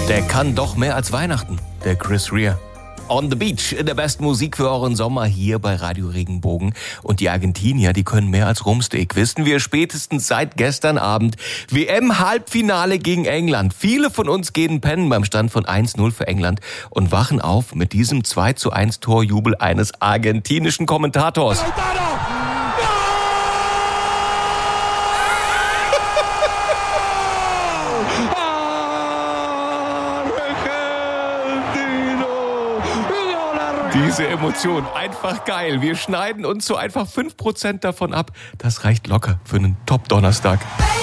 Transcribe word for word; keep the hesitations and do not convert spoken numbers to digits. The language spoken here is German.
Der kann doch mehr als Weihnachten, der Chris Rea. On the Beach, in der besten Musik für euren Sommer hier bei Radio Regenbogen. Und die Argentinier, die können mehr als Rumsteak. Wissen wir spätestens seit gestern Abend. W M-Halbfinale gegen England. Viele von uns gehen pennen beim Stand von eins null für England und wachen auf mit diesem zwei zu eins Torjubel eines argentinischen Kommentators. Diese Emotion, einfach geil. Wir schneiden uns so einfach fünf Prozent davon ab. Das reicht locker für einen Top-Donnerstag.